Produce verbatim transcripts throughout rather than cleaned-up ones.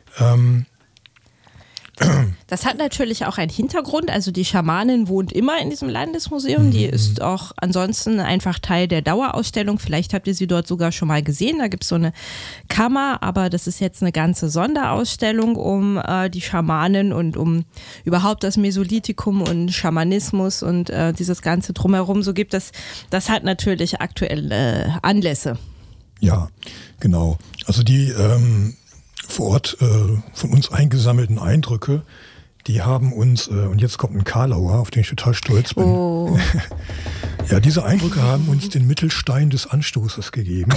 Ähm, Das hat natürlich auch einen Hintergrund. Also die Schamanin wohnt immer in diesem Landesmuseum. Die ist auch ansonsten einfach Teil der Dauerausstellung. Vielleicht habt ihr sie dort sogar schon mal gesehen. Da gibt es so eine Kammer, aber das ist jetzt eine ganze Sonderausstellung um äh, die Schamanin und um überhaupt das Mesolithikum und Schamanismus und äh, dieses Ganze drumherum so gibt. Das, das hat natürlich aktuelle äh, Anlässe. Ja, genau. Also die ähm, vor Ort äh, von uns eingesammelten Eindrücke, die haben uns, äh, und jetzt kommt ein Karlauer, auf den ich total stolz bin. Oh. Ja, diese Eindrücke haben uns den Mittelstein des Anstoßes gegeben.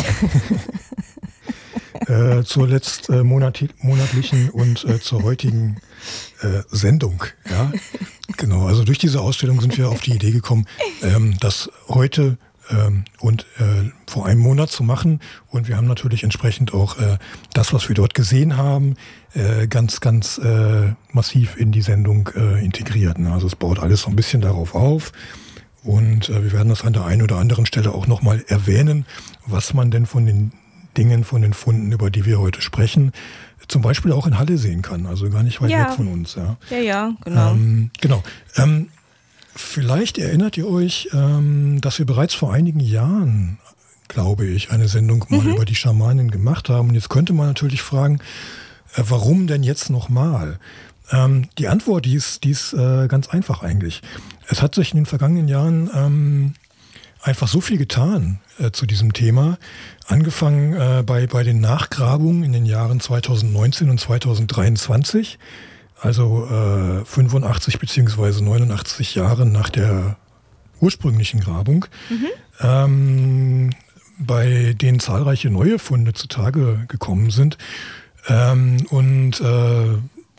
äh, zur letzt äh, monat- monatlichen und äh, zur heutigen äh, Sendung. Ja, genau. Also durch diese Ausstellung sind wir auf die Idee gekommen, ähm, dass heute Ähm, und äh, vor einem Monat zu machen. Und wir haben natürlich entsprechend auch äh, das, was wir dort gesehen haben, äh, ganz, ganz äh, massiv in die Sendung äh, integriert. Ne? Also es baut alles so ein bisschen darauf auf. Und äh, wir werden das an der einen oder anderen Stelle auch nochmal erwähnen, was man denn von den Dingen, von den Funden, über die wir heute sprechen, zum Beispiel auch in Halle sehen kann. Also gar nicht weit ja. weg von uns. Ja, ja, ja genau. Ähm, genau. Ähm, Vielleicht erinnert ihr euch, ähm, dass wir bereits vor einigen Jahren, glaube ich, eine Sendung mal mhm. über die Schamanin gemacht haben. Und jetzt könnte man natürlich fragen, äh, warum denn jetzt nochmal? Ähm, die Antwort, die ist, die ist äh, ganz einfach eigentlich. Es hat sich in den vergangenen Jahren ähm, einfach so viel getan äh, zu diesem Thema. Angefangen äh, bei, bei den Nachgrabungen in den Jahren zweitausendneunzehn und zweitausenddreiundzwanzig. Also äh, fünfundachtzig beziehungsweise neunundachtzig Jahre nach der ursprünglichen Grabung, mhm. ähm, bei denen zahlreiche neue Funde zutage gekommen sind ähm, und äh,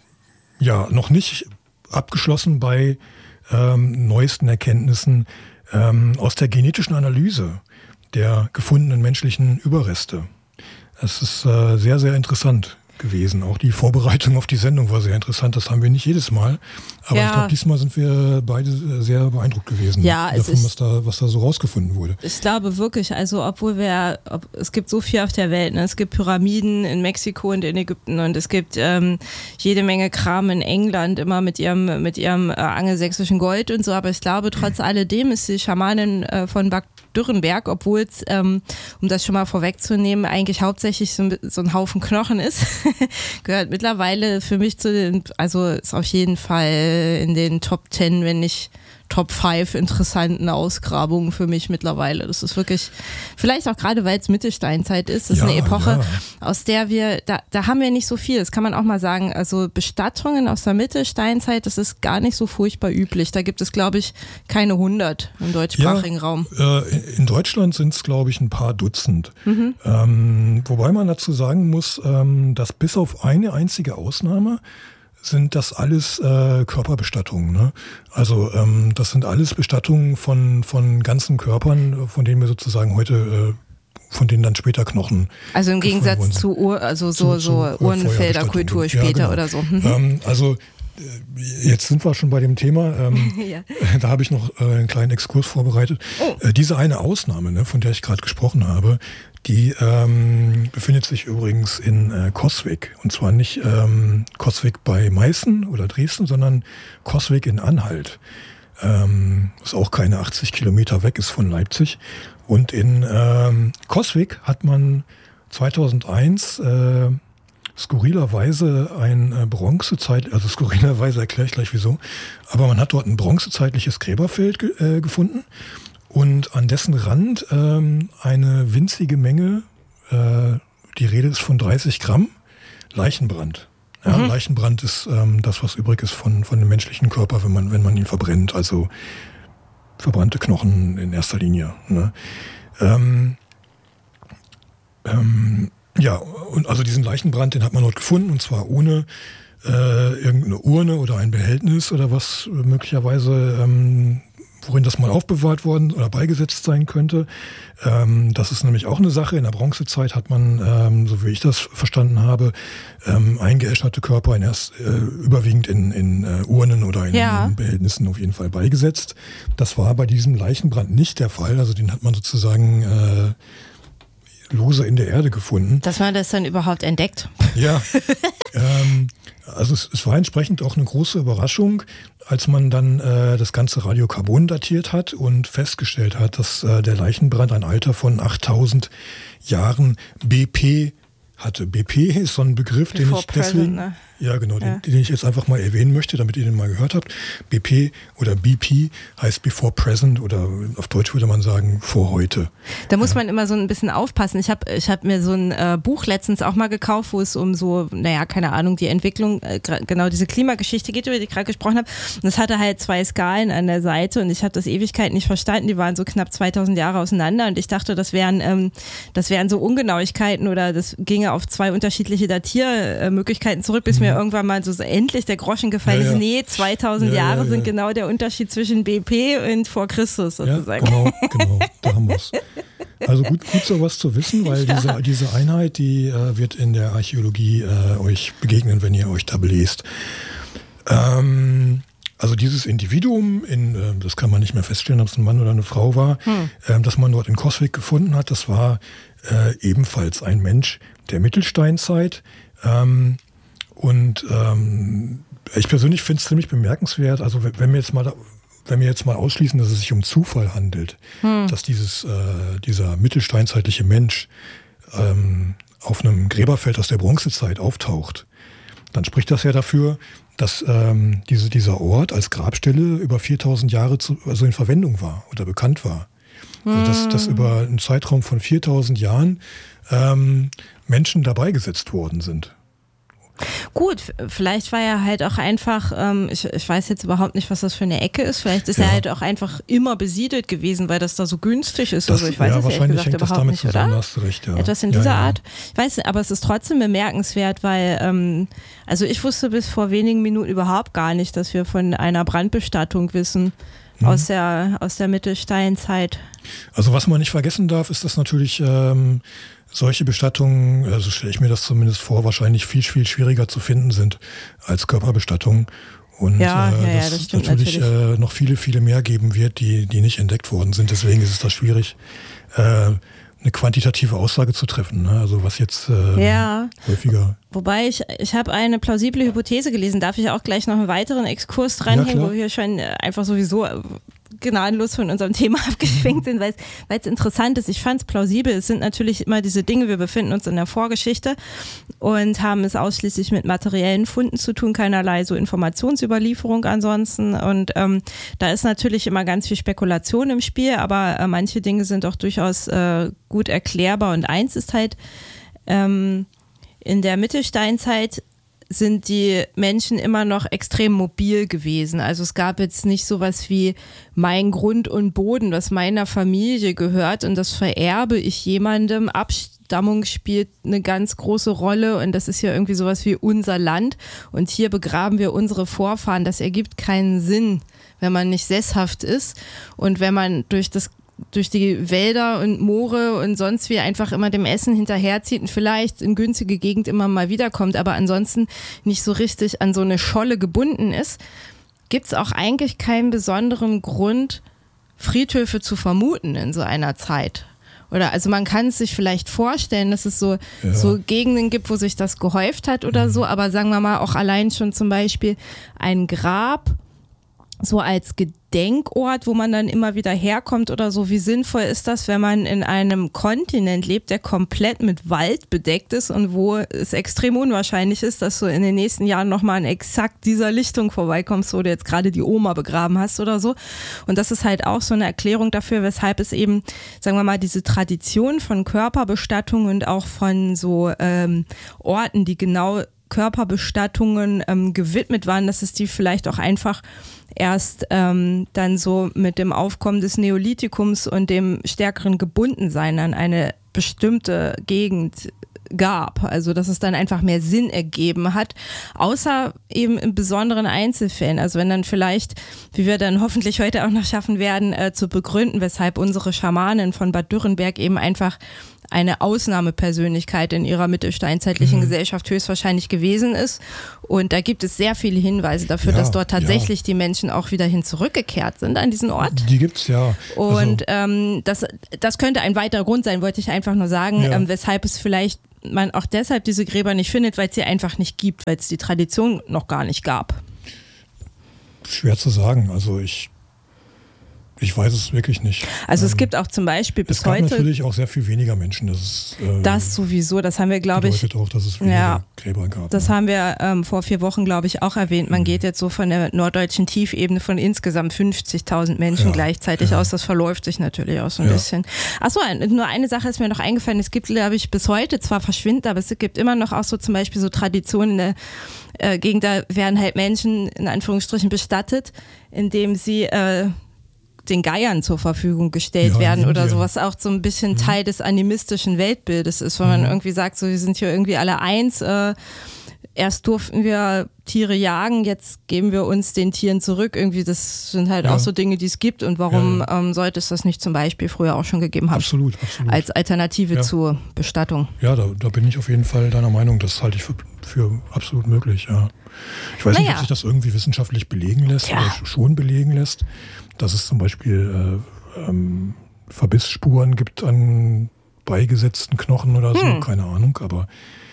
ja noch nicht abgeschlossen bei ähm, neuesten Erkenntnissen ähm, aus der genetischen Analyse der gefundenen menschlichen Überreste. Es ist äh, sehr, sehr interessant gewesen. Auch die Vorbereitung auf die Sendung war sehr interessant. Das haben wir nicht jedes Mal. Aber ja. ich glaube, diesmal sind wir beide sehr beeindruckt gewesen ja, davon, es ist, was da, was da so rausgefunden wurde. Ich glaube wirklich, also obwohl wir, ob, es gibt so viel auf der Welt, ne? Es gibt Pyramiden in Mexiko und in Ägypten und es gibt ähm, jede Menge Kram in England, immer mit ihrem, mit ihrem äh, angelsächsischen Gold und so, aber ich glaube, trotz alledem ist die Schamanin äh, von Bad Dürrenberg, obwohl es, ähm, um das schon mal vorwegzunehmen, eigentlich hauptsächlich so ein, so ein Haufen Knochen ist, gehört mittlerweile für mich zu den, also ist auf jeden Fall in den Top Ten, wenn nicht Top fünf interessanten Ausgrabungen für mich mittlerweile. Das ist wirklich, vielleicht auch gerade, weil es Mittelsteinzeit ist, das ist ja, eine Epoche, ja. aus der wir, da, da haben wir nicht so viel, das kann man auch mal sagen, also Bestattungen aus der Mittelsteinzeit, das ist gar nicht so furchtbar üblich. Da gibt es, glaube ich, keine hundert im deutschsprachigen ja, Raum. Äh, in Deutschland sind es, glaube ich, ein paar Dutzend. Mhm. Ähm, wobei man dazu sagen muss, ähm, dass bis auf eine einzige Ausnahme sind das alles äh, Körperbestattungen. Ne? Also ähm, das sind alles Bestattungen von, von ganzen Körpern, von denen wir sozusagen heute, äh, von denen dann später Knochen. Also im Gegensatz zu Ur, also so, zu, so zu, Urnenfelderkultur später ja, genau. oder so. Mhm. Ähm, also jetzt sind wir schon bei dem Thema. Ähm, ja. Da habe ich noch äh, einen kleinen Exkurs vorbereitet. Oh. Äh, diese eine Ausnahme, ne, von der ich gerade gesprochen habe, die ähm, befindet sich übrigens in äh, Coswig. Und zwar nicht ähm, Coswig bei Meißen oder Dresden, sondern Coswig in Anhalt. Ähm, was auch keine achtzig Kilometer weg ist von Leipzig. Und in ähm, Coswig hat man zweitausendeins äh, skurrilerweise ein äh, Bronzezeit, also skurrilerweise erkläre ich gleich wieso, aber man hat dort ein bronzezeitliches Gräberfeld ge- äh, gefunden. Und an dessen Rand ähm, eine winzige Menge, äh, die Rede ist von dreißig Gramm, Leichenbrand. Ja, mhm. Leichenbrand ist ähm, das, was übrig ist von, von dem menschlichen Körper, wenn man, wenn man ihn verbrennt. Also verbrannte Knochen in erster Linie. Ne? Ähm, ähm, ja, und also diesen Leichenbrand, den hat man dort gefunden, und zwar ohne äh, irgendeine Urne oder ein Behältnis oder was möglicherweise ähm, worin das mal aufbewahrt worden oder beigesetzt sein könnte. Ähm, das ist nämlich auch eine Sache. In der Bronzezeit hat man, ähm, so wie ich das verstanden habe, ähm, eingeäscherte Körper in erst, äh, überwiegend in, in äh, Urnen oder in, ja. in Behältnissen auf jeden Fall beigesetzt. Das war bei diesem Leichenbrand nicht der Fall. Also den hat man sozusagen äh, lose in der Erde gefunden. Dass man das dann überhaupt entdeckt. Ja, ähm, also es, es war entsprechend auch eine große Überraschung, als man dann äh, das ganze Radiokarbon datiert hat und festgestellt hat, dass äh, der Leichenbrand ein Alter von achttausend Jahren B P hatte. B P ist so ein Begriff, den Before ich deswegen, present, ne? ja genau, Ja. Den, den ich jetzt einfach mal erwähnen möchte, damit ihr den mal gehört habt. B P oder B P heißt before present oder auf Deutsch würde man sagen vor heute. Da muss man immer so ein bisschen aufpassen. Ich habe ich hab mir so ein äh, Buch letztens auch mal gekauft, wo es um so, naja, keine Ahnung, die Entwicklung, äh, genau diese Klimageschichte geht, über die ich gerade gesprochen habe. Und es hatte halt zwei Skalen an der Seite und ich habe das Ewigkeit nicht verstanden. Die waren so knapp zweitausend Jahre auseinander und ich dachte, das wären, ähm, das wären so Ungenauigkeiten oder das ginge auf zwei unterschiedliche Datiermöglichkeiten zurück, bis mhm. mir irgendwann mal so, so endlich der Groschen gefallen ja, ist. ja. Nee, zweitausend ja, Jahre ja, ja. sind genau der Unterschied zwischen B P und vor Christus sozusagen. Ja, genau, genau, da haben wir es. Also gut, gut sowas zu wissen, weil Ja. diese, diese Einheit, die äh, wird in der Archäologie äh, euch begegnen, wenn ihr euch da belest. Ähm, also dieses Individuum, in, äh, das kann man nicht mehr feststellen, ob es ein Mann oder eine Frau war, hm. äh, das man dort in Coswig gefunden hat, das war äh, ebenfalls ein Mensch der Mittelsteinzeit. Ähm, und ähm, ich persönlich finde es ziemlich bemerkenswert, also wenn wir jetzt mal da, wenn wir jetzt mal ausschließen, dass es sich um Zufall handelt, hm. dass dieses, äh, dieser mittelsteinzeitliche Mensch ähm, auf einem Gräberfeld aus der Bronzezeit auftaucht, dann spricht das ja dafür, dass ähm, diese, dieser Ort als Grabstelle über viertausend Jahre zu, also in Verwendung war oder bekannt war. Hm. Also dass, dass über einen Zeitraum von viertausend Jahren ähm, Menschen dabei gesetzt worden sind. Gut, vielleicht war er halt auch einfach, ähm, ich, ich weiß jetzt überhaupt nicht, was das für eine Ecke ist, vielleicht ist ja. er halt auch einfach immer besiedelt gewesen, weil das da so günstig ist. Das, also ich weiß ja, es wahrscheinlich ehrlich gesagt hängt das überhaupt damit nicht, zusammen, oder? hast du recht, ja. Etwas in ja, dieser ja. Art. Ich weiß nicht, aber es ist trotzdem bemerkenswert, weil, ähm, also ich wusste bis vor wenigen Minuten überhaupt gar nicht, dass wir von einer Brandbestattung wissen. Mhm. Aus der, aus der Mittelsteinzeit. Also was man nicht vergessen darf, ist, dass natürlich ähm, solche Bestattungen, also stelle ich mir das zumindest vor, wahrscheinlich viel, viel schwieriger zu finden sind als Körperbestattungen. Und ja, äh, ja, dass das stimmt natürlich, natürlich. Äh, noch viele, viele mehr geben wird, die, die nicht entdeckt worden sind. Deswegen ist es da schwierig, äh, eine quantitative Aussage zu treffen, ne? Also was jetzt äh, ja. häufiger... Wobei ich, ich habe eine plausible Hypothese gelesen, darf ich auch gleich noch einen weiteren Exkurs dranhängen, ja, wo wir schon einfach sowieso gnadenlos von unserem Thema abgeschwenkt sind, weil es interessant ist. Ich fand es plausibel. Es sind natürlich immer diese Dinge, wir befinden uns in der Vorgeschichte und haben es ausschließlich mit materiellen Funden zu tun, keinerlei so Informationsüberlieferung ansonsten. Und ähm, da ist natürlich immer ganz viel Spekulation im Spiel, aber äh, manche Dinge sind auch durchaus äh, gut erklärbar. Und eins ist halt, ähm, in der Mittelsteinzeit sind die Menschen immer noch extrem mobil gewesen. Also es gab jetzt nicht sowas wie mein Grund und Boden, was meiner Familie gehört und das vererbe ich jemandem. Abstammung spielt eine ganz große Rolle und das ist ja irgendwie sowas wie unser Land und hier begraben wir unsere Vorfahren. Das ergibt keinen Sinn, wenn man nicht sesshaft ist und wenn man durch das durch die Wälder und Moore und sonst wie einfach immer dem Essen hinterherzieht und vielleicht in günstige Gegend immer mal wiederkommt, aber ansonsten nicht so richtig an so eine Scholle gebunden ist, gibt es auch eigentlich keinen besonderen Grund, Friedhöfe zu vermuten in so einer Zeit. Oder also man kann es sich vielleicht vorstellen, dass es so, ja. so Gegenden gibt, wo sich das gehäuft hat oder mhm. so, aber sagen wir mal auch allein schon zum Beispiel ein Grab so als Gedenkort, wo man dann immer wieder herkommt oder so. Wie sinnvoll ist das, wenn man in einem Kontinent lebt, der komplett mit Wald bedeckt ist und wo es extrem unwahrscheinlich ist, dass du in den nächsten Jahren nochmal in exakt dieser Lichtung vorbeikommst, wo du jetzt gerade die Oma begraben hast oder so. Und das ist halt auch so eine Erklärung dafür, weshalb es eben, sagen wir mal, diese Tradition von Körperbestattung und auch von so ähm, Orten, die genau Körperbestattungen ähm, gewidmet waren, dass es die vielleicht auch einfach erst ähm, dann so mit dem Aufkommen des Neolithikums und dem stärkeren Gebundensein an eine bestimmte Gegend gab. Also dass es dann einfach mehr Sinn ergeben hat, außer eben in besonderen Einzelfällen. Also wenn dann vielleicht, wie wir dann hoffentlich heute auch noch schaffen werden, äh, zu begründen, weshalb unsere Schamanen von Bad Dürrenberg eben einfach eine Ausnahmepersönlichkeit in ihrer mittelsteinzeitlichen Mhm. Gesellschaft höchstwahrscheinlich gewesen ist. Und da gibt es sehr viele Hinweise dafür, Ja, dass dort tatsächlich ja. die Menschen auch wieder hin zurückgekehrt sind an diesen Ort. Die gibt's ja. Und also, ähm, das, das könnte ein weiterer Grund sein, wollte ich einfach nur sagen, Ja. ähm, weshalb es vielleicht man auch deshalb diese Gräber nicht findet, weil es sie einfach nicht gibt, weil es die Tradition noch gar nicht gab. schwer zu sagen. Also ich, ich weiß es wirklich nicht. Also es Ähm, gibt auch zum Beispiel bis Es gab heute natürlich auch sehr viel weniger Menschen. Das, ist, äh, das sowieso, das haben wir, glaube ich, bedeutet auch, dass es weniger Ja. Gräber gab. das ne? haben wir ähm, vor vier Wochen, glaube ich, auch erwähnt. Man Mhm. geht jetzt so von der norddeutschen Tiefebene von insgesamt fünfzigtausend Menschen Ja, gleichzeitig ja. aus. Das verläuft sich natürlich auch so ein Ja. bisschen. Achso, nur eine Sache ist mir noch eingefallen. Es gibt, glaube ich, bis heute zwar verschwindet, aber es gibt immer noch auch so zum Beispiel so Traditionen in der äh, Gegend, da werden halt Menschen in Anführungsstrichen bestattet, indem sie äh, den Geiern zur Verfügung gestellt Ja, in werden oder Indien. sowas auch so ein bisschen Teil des animistischen Weltbildes ist, wenn man Mhm. irgendwie sagt, so wir sind hier irgendwie alle eins, äh, erst durften wir Tiere jagen, jetzt geben wir uns den Tieren zurück. Irgendwie, das sind halt Ja. auch so Dinge, die es gibt und warum Ja, ähm, sollte es das nicht zum Beispiel früher auch schon gegeben haben? Absolut, absolut. Als Alternative Ja. zur Bestattung. Ja, da, da bin ich auf jeden Fall deiner Meinung. Das halte ich für, für absolut möglich, ja. Ich weiß nicht, Naja. ob sich das irgendwie wissenschaftlich belegen lässt Ja. oder sch- schon belegen lässt, dass es zum Beispiel äh, ähm, Verbissspuren gibt an beigesetzten Knochen oder so, Hm. keine Ahnung, aber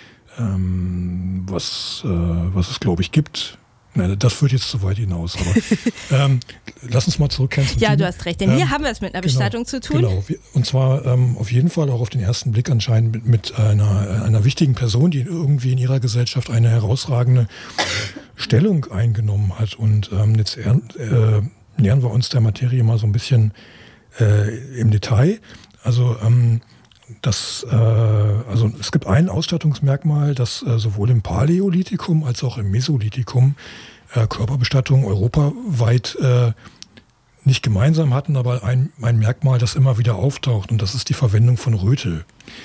ähm, was, äh, was es, glaube ich, gibt. Nein, das führt jetzt zu weit hinaus, aber ähm, lass uns mal zurückkehren zum Ja, Thema. du hast recht, denn Ähm, hier haben wir es mit einer Bestattung zu tun. Genau, wir- und zwar ähm, auf jeden Fall auch auf den ersten Blick anscheinend mit, mit einer, einer wichtigen Person, die irgendwie in ihrer Gesellschaft eine herausragende Stellung eingenommen hat. Und ähm, jetzt äh, nähern wir uns der Materie mal so ein bisschen äh, im Detail. Also ähm, das, äh, also es gibt ein Ausstattungsmerkmal, das äh, sowohl im Paläolithikum als auch im Mesolithikum äh, Körperbestattungen europaweit äh, nicht gemeinsam hatten, aber ein, ein Merkmal, das immer wieder auftaucht, und das ist die Verwendung von Rötel.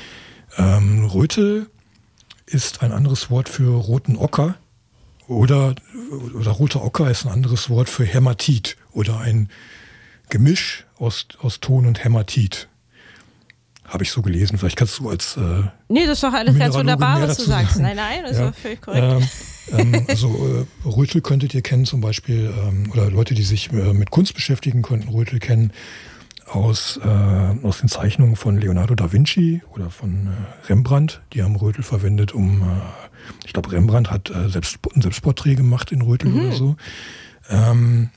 Ähm, Rötel ist ein anderes Wort für roten Ocker, oder, oder roter Ocker ist ein anderes Wort für Hämatit oder ein Gemisch aus, aus Ton und Hämatit. Habe ich so gelesen. Vielleicht kannst du als äh, Nee, das ist doch alles ganz Mineraloge wunderbar, mehr was du dazu sagst. sagen. Nein, nein, das Ja. ist doch völlig korrekt. Ähm, ähm, also äh, Rötel könntet ihr kennen zum Beispiel, ähm, oder Leute, die sich äh, mit Kunst beschäftigen, könnten Rötel kennen aus, äh, aus den Zeichnungen von Leonardo da Vinci oder von äh, Rembrandt. Die haben Rötel verwendet, um, äh, ich glaube Rembrandt hat äh, selbst ein Selbstporträt gemacht in Rötel Mhm. oder so. Ähm,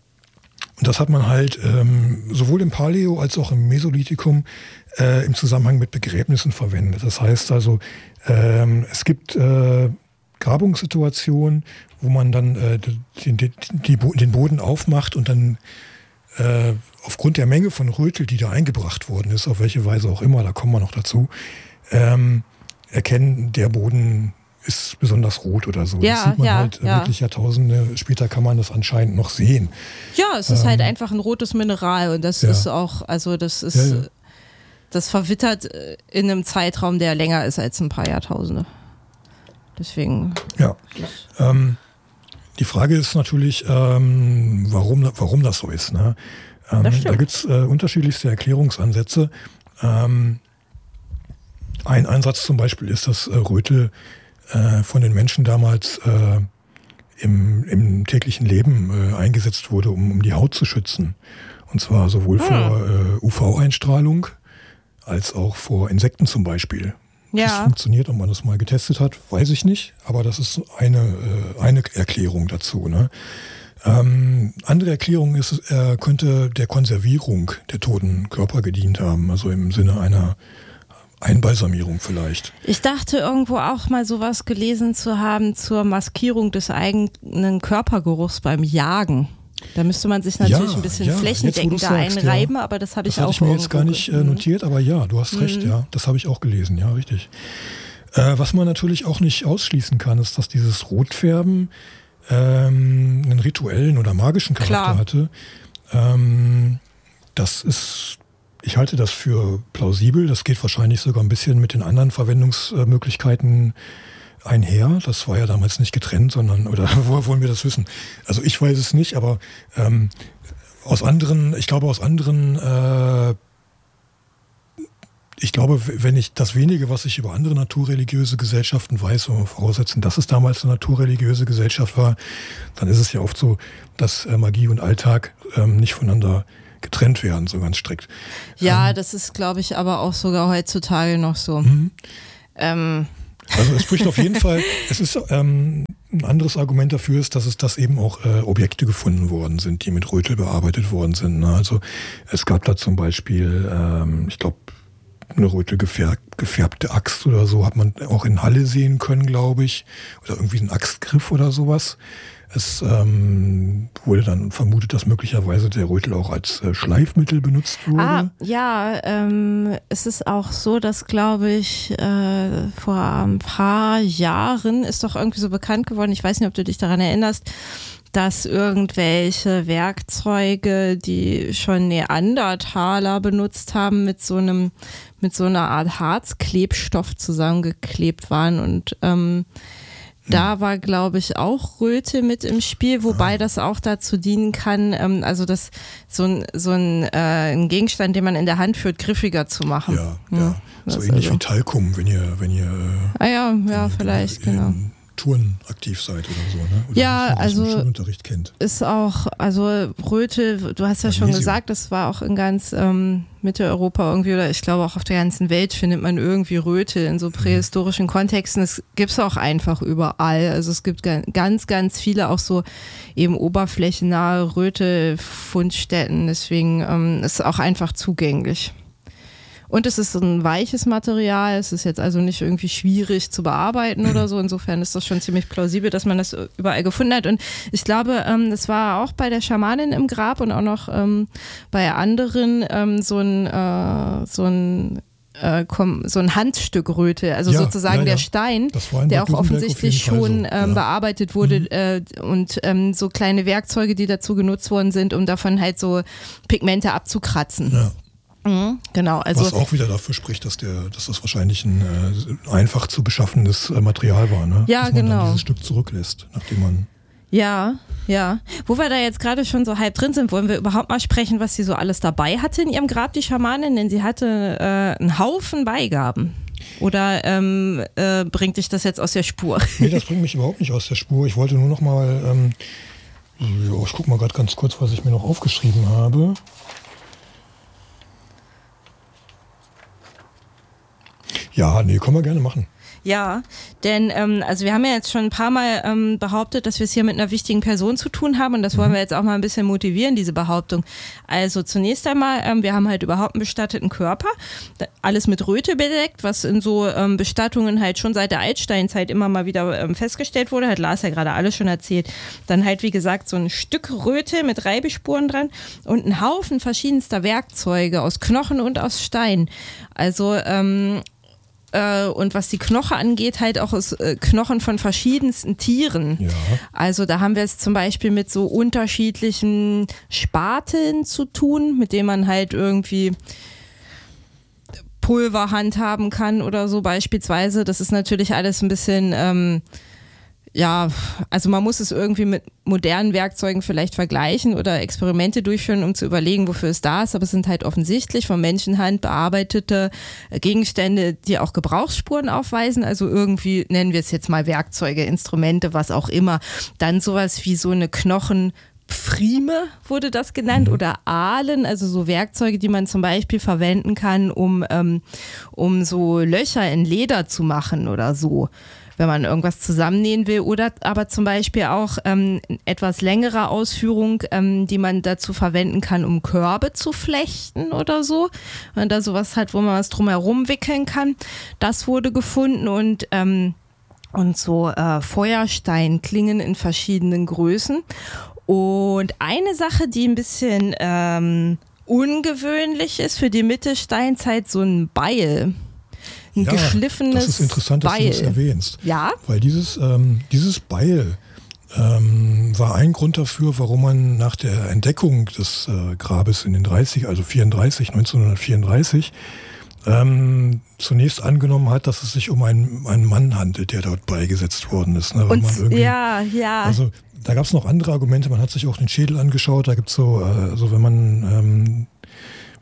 und das hat man halt ähm, sowohl im Paleo als auch im Mesolithikum äh, im Zusammenhang mit Begräbnissen verwendet. Das heißt also, ähm, es gibt äh, Grabungssituationen, wo man dann äh, den, den, die, den Boden aufmacht und dann äh, aufgrund der Menge von Rötel, die da eingebracht worden ist, auf welche Weise auch immer, da kommen wir noch dazu, ähm, erkennen, der Boden ist besonders rot oder so. Ja, das sieht man ja, halt äh, ja. wirklich Jahrtausende später kann man das anscheinend noch sehen. Ja, es ist halt einfach ein rotes Mineral und das ja. ist auch, also das ist, Ja, ja. das verwittert äh, in einem Zeitraum, der länger ist als ein paar Jahrtausende. Deswegen. Ja. Ähm, die Frage ist natürlich, ähm, warum, warum das so ist. Ne? Ähm, Das stimmt. da gibt es äh, unterschiedlichste Erklärungsansätze. Ähm, ein Einsatz zum Beispiel ist, dass äh, Rötel äh, von den Menschen damals äh, im, im täglichen Leben äh, eingesetzt wurde, um, um die Haut zu schützen. Und zwar sowohl Ah. vor äh, U V-Einstrahlung als auch vor Insekten zum Beispiel. Ob das Ja. funktioniert, ob man das mal getestet hat, weiß ich nicht. Aber das ist eine, äh, eine Erklärung dazu. Ne? Ähm, andere Erklärung ist, er könnte der Konservierung der toten Körper gedient haben. Also im Sinne einer Einbalsamierung vielleicht. Ich dachte irgendwo auch mal sowas gelesen zu haben zur Maskierung des eigenen Körpergeruchs beim Jagen. Da müsste man sich natürlich Ja, ein bisschen ja, jetzt, wo flächendeckender du's sagst, einreiben, ja. aber das habe ich Das hatte auch ich mir jetzt gar irgendwo nicht ge- äh, notiert, aber ja, du hast recht, ja. Das habe ich auch gelesen, ja, richtig. Äh, was man natürlich auch nicht ausschließen kann, ist, dass dieses Rotfärben ähm, einen rituellen oder magischen Charakter Klar. hatte. Ähm, das ist, ich halte das für plausibel. Das geht wahrscheinlich sogar ein bisschen mit den anderen Verwendungsmöglichkeiten einher. Das war ja damals nicht getrennt, sondern, oder woher wollen wir das wissen? Also ich weiß es nicht, aber ähm, aus anderen, ich glaube aus anderen äh, ich glaube, wenn ich das wenige, was ich über andere naturreligiöse Gesellschaften weiß, wenn wir voraussetzen, dass es damals eine naturreligiöse Gesellschaft war, dann ist es ja oft so, dass äh, Magie und Alltag ähm, nicht voneinander getrennt werden, so ganz strikt. Ja, ähm, das ist, glaube ich, aber auch sogar heutzutage noch so. Mhm. Ähm. Also es spricht auf jeden Fall, es ist ähm, ein anderes Argument dafür ist, dass es dass eben auch äh, Objekte gefunden worden sind, die mit Rötel bearbeitet worden sind. Ne? Also es gab da zum Beispiel, ähm, ich glaube, eine Rötel gefärb, gefärbte Axt oder so, hat man auch in Halle sehen können, glaube ich. Oder irgendwie ein Axtgriff oder sowas. Es ähm, wurde dann vermutet, dass möglicherweise der Rötel auch als äh, Schleifmittel benutzt wurde. Ah, ja, ähm, es ist auch so, dass, glaube ich, äh, vor ein paar Jahren ist doch irgendwie so bekannt geworden, ich weiß nicht, ob du dich daran erinnerst, dass irgendwelche Werkzeuge, die schon Neandertaler benutzt haben, mit so einem, mit so einer Art Harzklebstoff zusammengeklebt waren und ähm, da war, glaube ich, auch Röte mit im Spiel, wobei ah. das auch dazu dienen kann, ähm, also das so ein, so ein, äh, ein Gegenstand, den man in der Hand führt, griffiger zu machen. Ja, ja. ja. So ähnlich also. wie Talkum, wenn ihr, wenn ihr ah ja, ja, vielleicht, genau. Touren aktiv seid oder so, ne? Oder ja, was man also Schulunterricht kennt. Ist auch, also Röte, du hast ja Magnesium. Schon gesagt, das war auch in ganz ähm, Mitteleuropa irgendwie oder ich glaube auch auf der ganzen Welt findet man irgendwie Röte in so prähistorischen mhm. Kontexten. Das gibt es auch einfach überall. Also es gibt ganz, ganz viele auch so eben oberflächennahe Röte-Fundstätten. Deswegen ähm, ist es auch einfach zugänglich. Und es ist ein weiches Material, es ist jetzt also nicht irgendwie schwierig zu bearbeiten oder so. Insofern ist das schon ziemlich plausibel, dass man das überall gefunden hat. Und ich glaube, ähm, das war auch bei der Schamanin im Grab und auch noch ähm, bei anderen ähm, so ein, äh, so ein äh, so ein Handstück Röte, also ja, sozusagen ja, ja. der Stein, der auch offensichtlich schon so. ähm, ja. bearbeitet wurde mhm. äh, und ähm, so kleine Werkzeuge, die dazu genutzt worden sind, um davon halt so Pigmente abzukratzen. Ja. Mhm, genau, also was auch wieder dafür spricht, dass, der, dass das wahrscheinlich ein äh, einfach zu beschaffendes äh, Material war, ne? Ja, dass man genau. dann dieses Stück zurücklässt, nachdem man... Ja, ja. Wo wir da jetzt gerade schon so halb drin sind, wollen wir überhaupt mal sprechen, was sie so alles dabei hatte in ihrem Grab, die Schamanin, denn sie hatte äh, einen Haufen Beigaben. Oder ähm, äh, bringt dich das jetzt aus der Spur? Nee, das bringt mich überhaupt nicht aus der Spur. Ich wollte nur noch mal, ähm, jo, ich gucke mal gerade ganz kurz, was ich mir noch aufgeschrieben habe. Ja, nee, können wir gerne machen. Ja, denn ähm, also wir haben ja jetzt schon ein paar Mal ähm, behauptet, dass wir es hier mit einer wichtigen Person zu tun haben und das mhm. wollen wir jetzt auch mal ein bisschen motivieren, diese Behauptung. Also zunächst einmal, ähm, wir haben halt überhaupt einen bestatteten Körper, alles mit Röte bedeckt, was in so ähm, Bestattungen halt schon seit der Altsteinzeit immer mal wieder ähm, festgestellt wurde, hat Lars ja gerade alles schon erzählt. Dann halt wie gesagt so ein Stück Röte mit Reibespuren dran und ein Haufen verschiedenster Werkzeuge aus Knochen und aus Stein. Also ähm, und was die Knochen angeht, halt auch aus äh, Knochen von verschiedensten Tieren. Ja. Also da haben wir es zum Beispiel mit so unterschiedlichen Spateln zu tun, mit denen man halt irgendwie Pulver handhaben kann oder so beispielsweise. Das ist natürlich alles ein bisschen... Ähm, Ja, also man muss es irgendwie mit modernen Werkzeugen vielleicht vergleichen oder Experimente durchführen, um zu überlegen, wofür es da ist. Aber es sind halt offensichtlich von Menschenhand bearbeitete Gegenstände, die auch Gebrauchsspuren aufweisen. Also irgendwie nennen wir es jetzt mal Werkzeuge, Instrumente, was auch immer. Dann sowas wie so eine Knochenpfrieme wurde das genannt oder Ahlen, also so Werkzeuge, die man zum Beispiel verwenden kann, um, ähm, um so Löcher in Leder zu machen oder so, wenn man irgendwas zusammennähen will, oder aber zum Beispiel auch ähm, etwas längere Ausführung, ähm, die man dazu verwenden kann, um Körbe zu flechten oder so. Wenn da sowas hat, wo man was drumherum wickeln kann. Das wurde gefunden und ähm, und so äh, Feuersteinklingen in verschiedenen Größen. Und eine Sache, die ein bisschen ähm, ungewöhnlich ist für die Mittelsteinzeit, so ein Beil. Ein ja, geschliffenes das ist interessant, dass Beil. du das erwähnst. Ja? Weil dieses, ähm, dieses Beil ähm, war ein Grund dafür, warum man nach der Entdeckung des äh, Grabes in den dreißig, also vierunddreißig, neunzehnhundertvierunddreißig, ähm, zunächst angenommen hat, dass es sich um einen, einen Mann handelt, der dort beigesetzt worden ist. Ne? Weil Und, man irgendwie, ja, ja. Also da gab es noch andere Argumente, man hat sich auch den Schädel angeschaut, da gibt es so, äh, also wenn man... Ähm,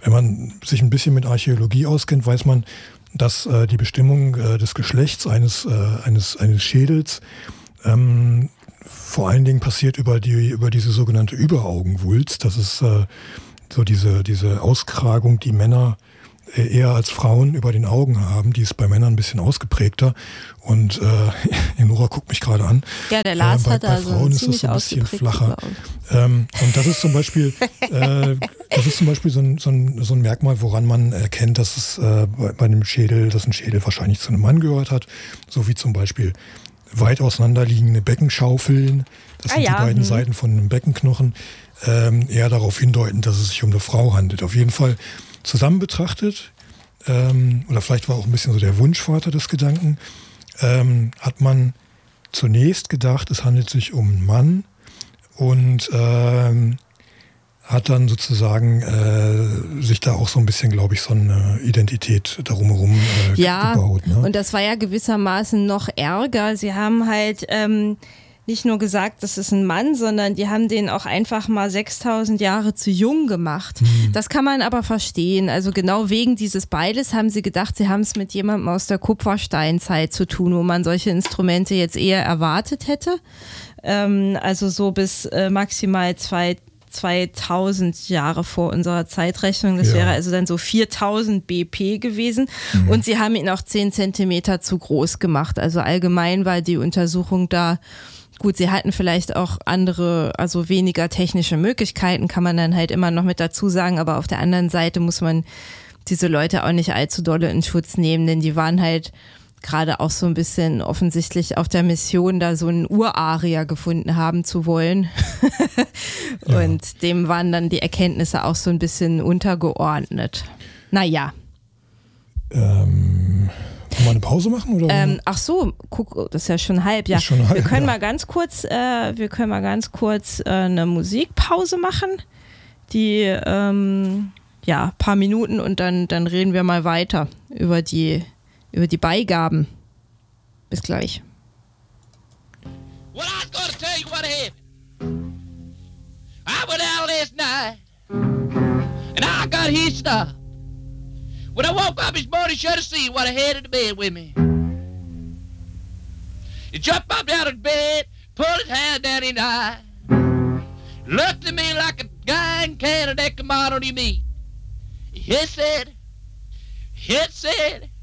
wenn man sich ein bisschen mit Archäologie auskennt, weiß man, dass äh, die Bestimmung äh, des Geschlechts eines, äh, eines, eines Schädels ähm, vor allen Dingen passiert über, die, über diese sogenannte Überaugenwulst. Das ist äh, so diese, diese Auskragung, die Männer eher als Frauen über den Augen haben. Die ist bei Männern ein bisschen ausgeprägter. Und äh, Nora guckt mich gerade an. Ja, der Lars äh, bei, hat bei da Frauen so ist das so ein bisschen flacher. Ähm, und das ist zum Beispiel, äh, das ist zum Beispiel so ein, so, ein, so ein Merkmal, woran man erkennt, dass es äh, bei, bei einem Schädel, dass ein Schädel wahrscheinlich zu einem Mann gehört hat. So wie zum Beispiel weit auseinanderliegende Beckenschaufeln. Das ah, sind ja. die beiden hm. Seiten von einem Beckenknochen. Ähm, eher darauf hindeuten, dass es sich um eine Frau handelt. Auf jeden Fall zusammen betrachtet, ähm, oder vielleicht war auch ein bisschen so der Wunschvater des Gedanken, ähm, hat man zunächst gedacht, es handelt sich um einen Mann und ähm, hat dann sozusagen äh, sich da auch so ein bisschen, glaube ich, so eine Identität darum herum äh, ja, gebaut. Ne? Und das war ja gewissermaßen noch ärger. Sie haben halt ähm, nicht nur gesagt, das ist ein Mann, sondern die haben den auch einfach mal sechstausend Jahre zu jung gemacht. Hm. Das kann man aber verstehen. Also genau wegen dieses Beides haben sie gedacht, sie haben es mit jemandem aus der Kupfersteinzeit zu tun, wo man solche Instrumente jetzt eher erwartet hätte. Ähm, also so bis äh, maximal zwei zweitausend Jahre vor unserer Zeitrechnung. Das ja. wäre also dann so viertausend B P gewesen. Mhm. Und sie haben ihn auch zehn Zentimeter zu groß gemacht. Also allgemein war die Untersuchung da. Gut, sie hatten vielleicht auch andere, also weniger technische Möglichkeiten, kann man dann halt immer noch mit dazu sagen. Aber auf der anderen Seite muss man diese Leute auch nicht allzu dolle in Schutz nehmen, denn die waren halt gerade auch so ein bisschen offensichtlich auf der Mission, da so einen Urarier gefunden haben zu wollen. Und ja. dem waren dann die Erkenntnisse auch so ein bisschen untergeordnet. Naja. Ähm, wollen wir eine Pause machen? Oder? Ähm, ach so, guck, das ist ja schon halb. Ja. Schon halb, wir können ja. mal ganz kurz, äh, wir können mal ganz kurz äh, eine Musikpause machen. Die, ähm, ja, paar Minuten und dann, dann reden wir mal weiter über die über die Beigaben. Bis gleich. Well, I was going to tell you what happened. I went out last night, and I got hitched up. When I woke up this morning, should have seen what I had in the bed with me. He jumped up out of the bed, pulled his hand down his eye, looked at me like a guy in Canada that come out on your meat. He said, he said,